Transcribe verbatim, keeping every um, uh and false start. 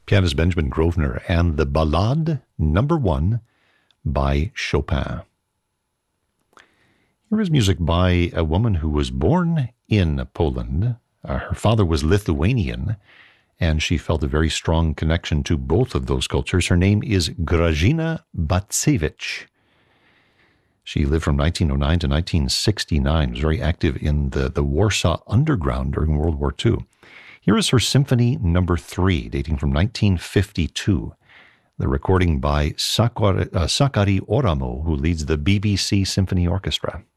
Pianist Benjamin Grosvenor and the Ballade Number One by Chopin. Here is music by a woman who was born in Poland. Uh, her father was Lithuanian, and she felt a very strong connection to both of those cultures. Her name is Grażyna Bacewicz. She lived from nineteen oh nine to nineteen sixty-nine, was very active in the, the Warsaw Underground during World War Two. Here is her Symphony Number Three, dating from nineteen fifty-two. The recording by Sakari, uh, Sakari Oramo, who leads the B B C Symphony Orchestra.